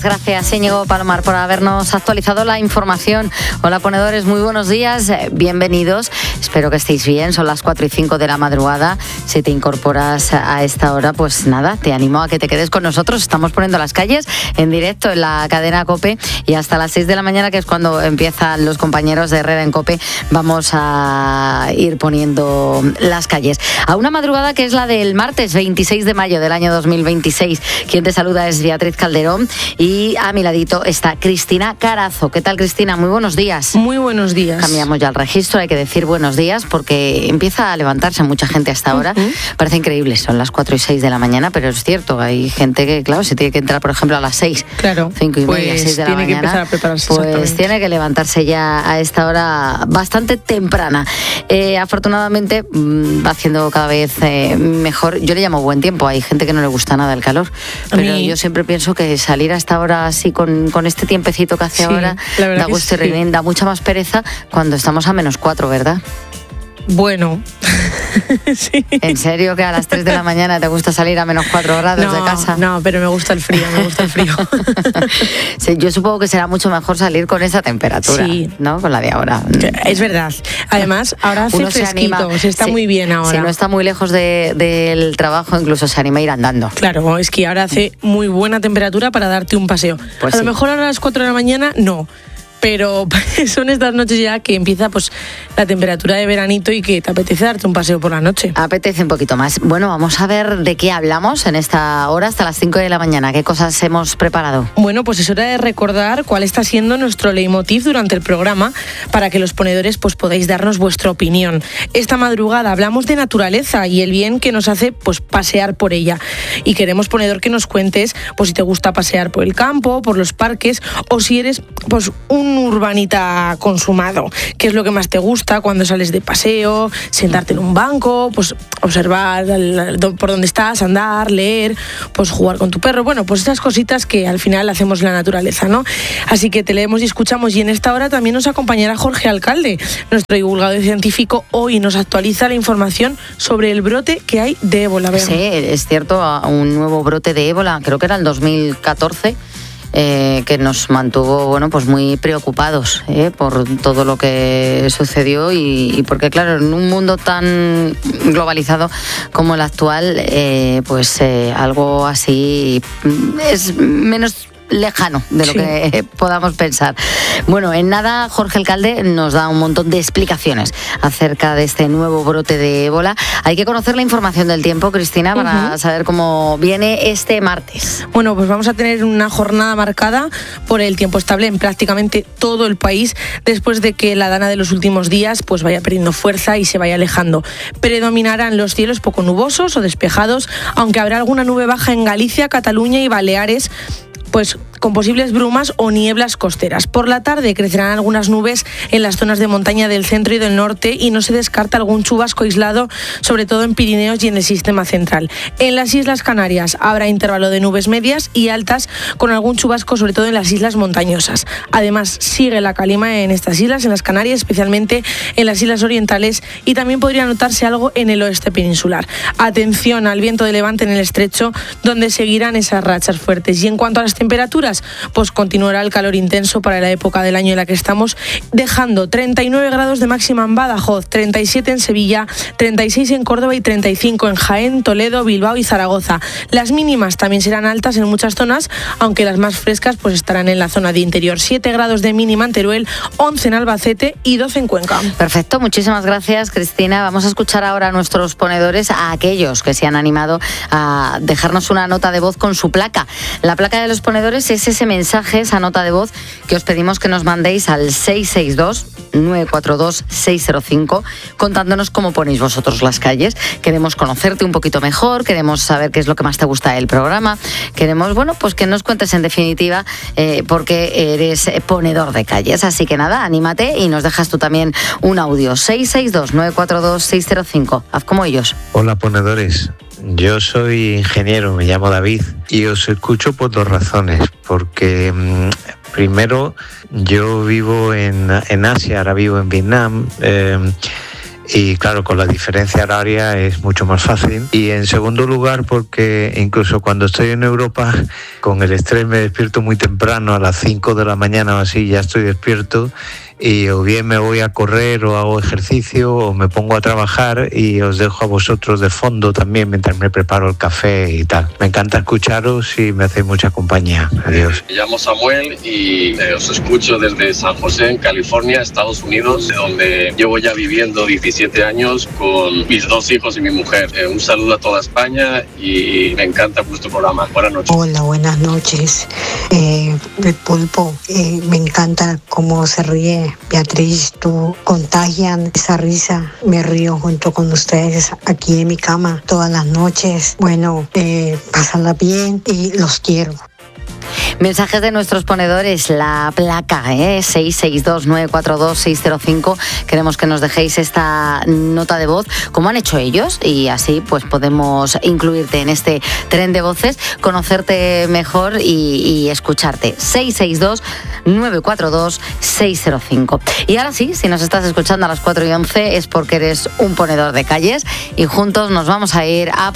Gracias, Íñigo Palomar, por habernos actualizado la información. Hola, ponedores, muy buenos días, bienvenidos. Espero que estéis bien, son las 4:05 de la madrugada. Si te incorporas a esta hora, pues nada, te animo a que te quedes con nosotros. Estamos poniendo las calles en directo en la cadena COPE y hasta las 6 de la mañana, que es cuando empiezan los compañeros de Herrera en COPE, vamos a ir poniendo las calles. A una madrugada que es la del martes 26 de mayo del año 2026. Quien te saluda es Beatriz Calderón y a mi ladito está Cristina Carazo. ¿Qué tal, Cristina? Muy buenos días. Muy buenos días. Cambiamos ya el registro, hay que decir buenos días porque empieza a levantarse mucha gente hasta ahora. Parece increíble, son las 4:06 de la mañana, pero es cierto, hay gente que, claro, se tiene que entrar, por ejemplo, a las 6. Claro. 5:30, pues 6 de la mañana. Tiene que empezar a prepararse. Pues tiene que levantarse ya a esta hora bastante temprana. Afortunadamente va haciendo cada vez mejor. Yo le llamo buen tiempo, hay gente que no le gusta nada el calor, pero yo siempre pienso que salir a esta hora así con este tiempecito que hace ahora da gusto y da mucha más pereza cuando estamos a -4, ¿verdad? Bueno, sí. ¿En serio que a las 3 de la mañana te gusta salir a -4 grados de casa? No, pero me gusta el frío. Sí, yo supongo que será mucho mejor salir con esa temperatura, ¿no? Con la de ahora. Es verdad. Además, ahora hace fresquito, se está muy bien ahora. Si no está muy lejos del trabajo, incluso se anima a ir andando. Claro, es que ahora hace muy buena temperatura para darte un paseo. Pues a lo mejor ahora a las 4 de la mañana, no. Pero son estas noches ya que empieza pues la temperatura de veranito y que te apetece darte un paseo por la noche. Apetece un poquito más. Bueno, vamos a ver de qué hablamos en esta hora hasta las 5 de la mañana. ¿Qué cosas hemos preparado? Bueno, pues es hora de recordar cuál está siendo nuestro leitmotiv durante el programa para que los ponedores pues podáis darnos vuestra opinión. Esta madrugada hablamos de naturaleza y el bien que nos hace pues pasear por ella. Y queremos, ponedor, que nos cuentes pues si te gusta pasear por el campo, por los parques o si eres pues un urbanita consumado. ¿Qué es lo que más te gusta cuando sales de paseo? Sentarte en un banco, pues observar por dónde estás, andar, leer, pues jugar con tu perro. Bueno, pues esas cositas que al final hacemos en la naturaleza, ¿no? Así que te leemos y escuchamos. Y en esta hora también nos acompañará Jorge Alcalde, nuestro divulgador científico. Hoy nos actualiza la información sobre el brote que hay de ébola. Vean. Sí, es cierto, un nuevo brote de ébola, creo que era el 2014. Que nos mantuvo pues muy preocupados por todo lo que sucedió y porque claro, en un mundo tan globalizado como el actual, algo así es menos lejano de lo que podamos pensar. Bueno, en nada, Jorge Alcalde nos da un montón de explicaciones acerca de este nuevo brote de ébola. Hay que conocer la información del tiempo, Cristina, para saber cómo viene este martes. Bueno, pues vamos a tener una jornada marcada por el tiempo estable en prácticamente todo el país, después de que la dana de los últimos días pues vaya perdiendo fuerza y se vaya alejando. Predominarán los cielos poco nubosos o despejados, aunque habrá alguna nube baja en Galicia, Cataluña y Baleares, pues con posibles brumas o nieblas costeras. Por la tarde crecerán algunas nubes en las zonas de montaña del centro y del norte y no se descarta algún chubasco aislado, sobre todo en Pirineos y en el sistema central. En las Islas Canarias habrá intervalo de nubes medias y altas con algún chubasco, sobre todo en las islas montañosas. Además, sigue la calima en estas islas, en las Canarias, especialmente en las islas orientales, y también podría notarse algo en el oeste peninsular. Atención al viento de levante en el estrecho, donde seguirán esas rachas fuertes. Y en cuanto a las temperaturas, pues continuará el calor intenso para la época del año en la que estamos, dejando 39 grados de máxima en Badajoz, 37 en Sevilla, 36 en Córdoba y 35 en Jaén, Toledo, Bilbao y Zaragoza. Las mínimas también serán altas en muchas zonas, aunque las más frescas pues estarán en la zona de interior. 7 grados de mínima en Teruel, 11 en Albacete y 12 en Cuenca. Perfecto, muchísimas gracias, Cristina. Vamos a escuchar ahora a nuestros ponedores, a aquellos que se han animado a dejarnos una nota de voz con su placa. La placa de los ponedores es ese mensaje, esa nota de voz que os pedimos que nos mandéis al 662-942-605 contándonos cómo ponéis vosotros las calles. Queremos conocerte un poquito mejor, queremos saber qué es lo que más te gusta del programa, queremos, pues que nos cuentes en definitiva por qué eres ponedor de calles. Así que nada, anímate y nos dejas tú también un audio. 662-942-605. Haz como ellos. Hola, ponedores. Yo soy ingeniero, me llamo David y os escucho por dos razones. Porque primero, yo vivo en Asia, ahora vivo en Vietnam, y claro, con la diferencia horaria es mucho más fácil. Y en segundo lugar, porque incluso cuando estoy en Europa, con el estrés me despierto muy temprano, a las 5 de la mañana o así ya estoy despierto, y o bien me voy a correr o hago ejercicio o me pongo a trabajar, y os dejo a vosotros de fondo también mientras me preparo el café y tal. Me encanta escucharos y me hacéis mucha compañía. Adiós. Me llamo Samuel y os escucho desde San José, en California, Estados Unidos, donde llevo ya viviendo 17 años con mis 2 hijos y mi mujer. Un saludo a toda España y me encanta vuestro programa. Buenas noches. Hola, buenas noches. El Pulpo, me encanta cómo se ríe Beatriz, tú contagian esa risa. Me río junto con ustedes aquí en mi cama todas las noches. Bueno, pasarla bien y los quiero. Mensajes de nuestros ponedores, la placa 662-942-605. Queremos que nos dejéis esta nota de voz, como han hecho ellos, y así pues podemos incluirte en este tren de voces, conocerte mejor y escucharte. 662-942-605. Y ahora sí, si nos estás escuchando a las 4:11 es porque eres un ponedor de calles, y juntos nos vamos a ir a